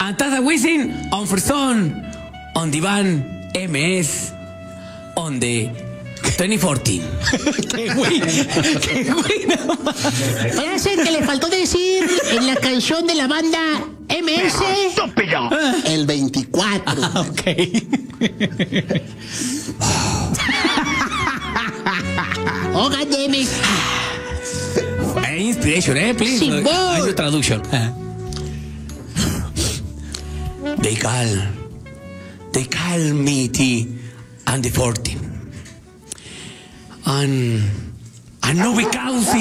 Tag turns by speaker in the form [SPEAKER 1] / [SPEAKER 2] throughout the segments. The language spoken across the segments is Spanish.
[SPEAKER 1] Antada Wisin, on Frisón, on Divan, MS, on the 2014.
[SPEAKER 2] Qué güey, nada más.
[SPEAKER 3] Parece que le faltó decir en la canción de la banda MS el 24.
[SPEAKER 2] Ok.
[SPEAKER 3] Oh, goddammit.
[SPEAKER 1] Inspiration, please.
[SPEAKER 3] Sí, boy.
[SPEAKER 1] Your traduction. They call me T and the 14. And no because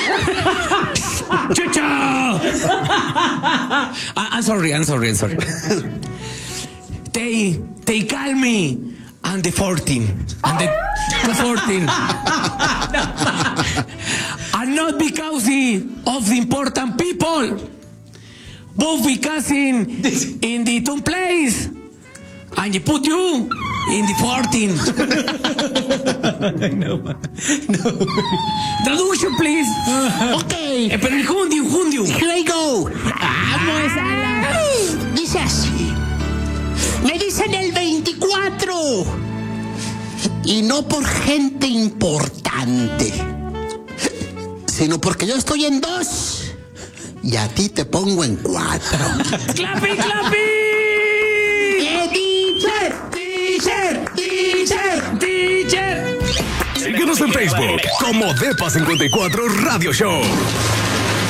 [SPEAKER 1] Chucho! I'm sorry. They call me and the 14. And the 14. And not because of the important people, but because in the two place, and you put you in the 14.
[SPEAKER 2] No.
[SPEAKER 1] Traduction, please.
[SPEAKER 3] Ok.
[SPEAKER 1] Pero en junio.
[SPEAKER 3] Here I go. Vamos a la... Dice así. Me dicen el 24. Y no por gente importante, sino porque yo estoy en 2 y a ti te pongo en 4.
[SPEAKER 1] ¡Clapi!
[SPEAKER 4] Síguenos en Facebook como Depa54 Radio Show.